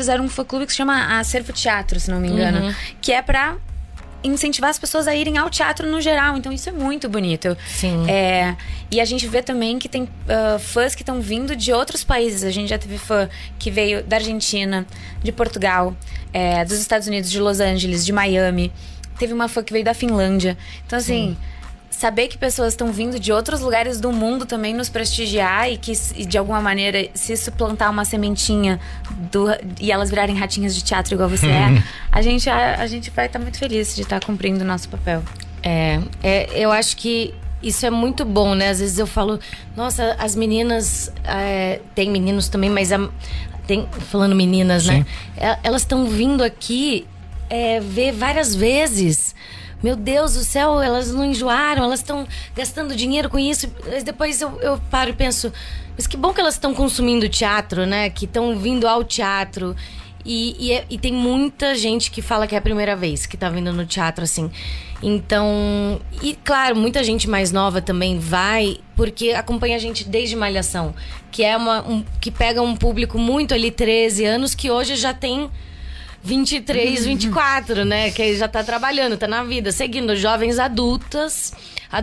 fizeram um fã-clube que se chama Acervo Teatro, se não me engano. Que é pra incentivar as pessoas a irem ao teatro no geral. Então isso é muito bonito. Sim. E a gente vê também que tem fãs que estão vindo de outros países. A gente já teve fã que veio da Argentina, de Portugal, dos Estados Unidos, de Los Angeles, de Miami. Teve uma fã que veio da Finlândia. Então assim, saber que pessoas estão vindo de outros lugares do mundo também nos prestigiar e que de alguma maneira, se isso plantar uma sementinha e elas virarem ratinhas de teatro igual você a gente vai estar muito feliz de estar cumprindo o nosso papel. Eu acho que isso é muito bom, né? Às vezes eu falo, nossa, as meninas, tem meninos também, mas falando meninas, né? Elas estão vindo aqui ver várias vezes. Meu Deus do céu, elas não enjoaram, elas estão gastando dinheiro com isso. Mas depois eu paro e penso, mas que bom que elas estão consumindo teatro, né? Que estão vindo ao teatro. E tem muita gente que fala que é a primeira vez que tá vindo no teatro, assim. Então, e claro, muita gente mais nova também vai, porque acompanha a gente desde Malhação, que é que pega um público muito ali, 13 anos, que hoje já tem 23, 24, né? Que já tá trabalhando, tá na vida, seguindo jovens adultos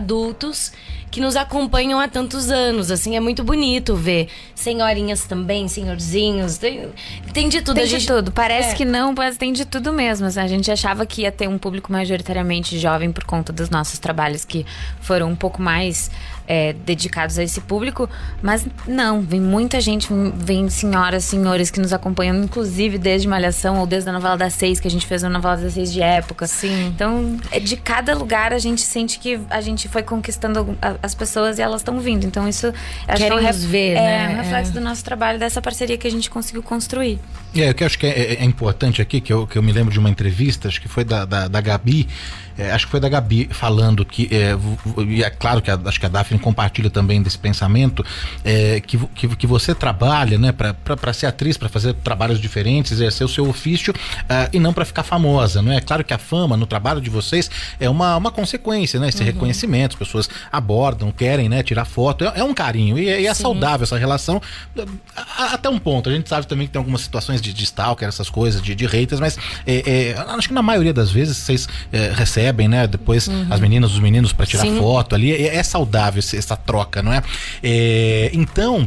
que nos acompanham há tantos anos. Assim, é muito bonito ver senhorinhas também, senhorzinhos, tem de tudo. Tem de tudo, parece que não, mas tem de tudo mesmo. A gente achava que ia ter um público majoritariamente jovem por conta dos nossos trabalhos que foram um pouco mais dedicados a esse público, mas não, vem muita gente, vem senhoras, senhores que nos acompanham, inclusive desde Malhação ou desde a novela das 6, que a gente fez a novela das 6 de época. Sim. Então, de cada lugar a gente sente que a gente foi conquistando as pessoas e elas estão vindo. Então isso querem nos ver, né? É um reflexo do nosso trabalho, dessa parceria que a gente conseguiu construir. O que eu acho que é importante aqui, que eu me lembro de uma entrevista, acho que foi da Gabi, acho que foi da Gabi falando que, e é claro que acho que a Daphne compartilha também desse pensamento, que você trabalha, né, para ser atriz, para fazer trabalhos diferentes, exercer o seu ofício, e não para ficar famosa, não é? Claro que a fama no trabalho de vocês é uma consequência, né? Esse reconhecimento, as pessoas abordam, querem, né, tirar foto, é um carinho, e é saudável essa relação, até um ponto. A gente sabe também que tem algumas situações de stalker, essas coisas, de haters, mas acho que na maioria das vezes vocês recebem, né, depois as meninas, os meninos para tirar foto ali, é saudável essa troca, não é? Então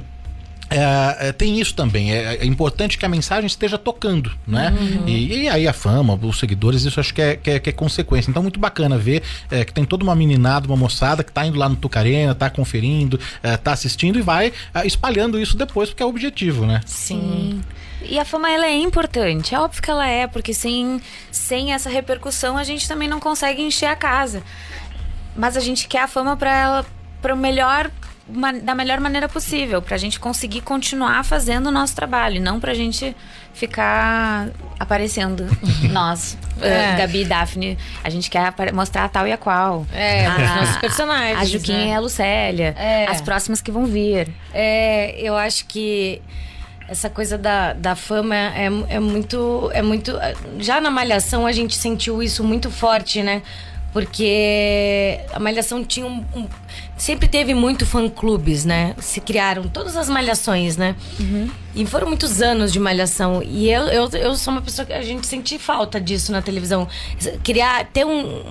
tem isso também, é importante que a mensagem esteja tocando, né? E aí a fama, os seguidores, isso acho que é consequência. Então muito bacana ver que tem toda uma meninada, uma moçada que tá indo lá no Tucarena, tá conferindo, tá assistindo e vai espalhando isso depois, porque é o objetivo, né? Sim. E a fama, ela é importante, é óbvio que ela é, porque sem essa repercussão a gente também não consegue encher a casa. Mas a gente quer a fama para o melhor, da melhor maneira possível, pra gente conseguir continuar fazendo o nosso trabalho, não pra gente ficar aparecendo. Nós, Gabi e Daphne, a gente quer mostrar a tal e a qual. Os nossos personagens. A Juquinha e a Lucélia, as próximas que vão vir. Eu acho que essa coisa da fama é muito... Já na Malhação a gente sentiu isso muito forte, né? Porque a Malhação tinha sempre teve muito fã-clubes, né? Se criaram todas as Malhações, né? E foram muitos anos de Malhação. E eu sou uma pessoa que a gente sente falta disso na televisão. Ter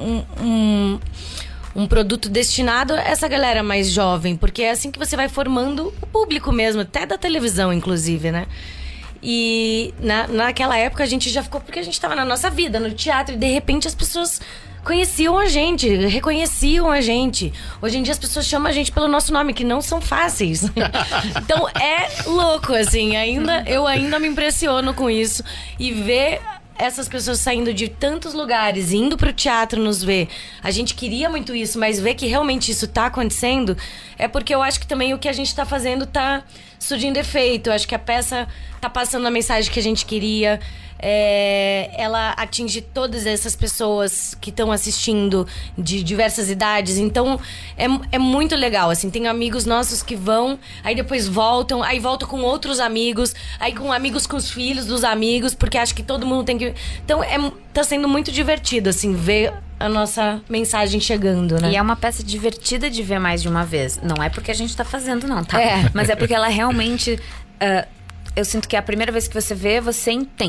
um produto destinado a essa galera mais jovem, porque é assim que você vai formando o público mesmo, até da televisão, inclusive, né? E naquela época a gente já ficou, porque a gente estava na nossa vida, no teatro, e de repente as pessoas conheciam a gente, reconheciam a gente. Hoje em dia as pessoas chamam a gente pelo nosso nome, que não são fáceis. Então é louco, assim, eu ainda me impressiono com isso. E ver essas pessoas saindo de tantos lugares, indo pro teatro nos ver. A gente queria muito isso, mas ver que realmente isso tá acontecendo, é porque eu acho que também o que a gente tá fazendo tá surgindo efeito. Eu acho que a peça tá passando a mensagem que a gente queria. Ela atinge todas essas pessoas que estão assistindo, de diversas idades. Então é muito legal, assim. Tem amigos nossos que vão, aí depois voltam, aí voltam com outros amigos, aí com amigos, com os filhos dos amigos, porque acho que todo mundo tem que... Então tá sendo muito divertido, assim, ver a nossa mensagem chegando, né? E é uma peça divertida de ver mais de uma vez. Não é porque a gente tá fazendo, não, tá? Mas é porque ela realmente... eu sinto que é a primeira vez que você vê, você entende.